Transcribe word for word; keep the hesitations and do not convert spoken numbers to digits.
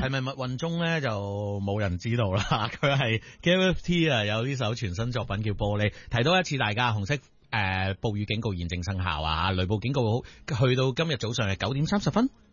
係咪密運中咧就冇人知道啦。佢係 K F T 啊，有呢首全新作品叫玻璃。提多一次大家，紅色誒、呃、暴雨警告現正生效啊，雷暴警告好去到今日早上嘅九點三十分。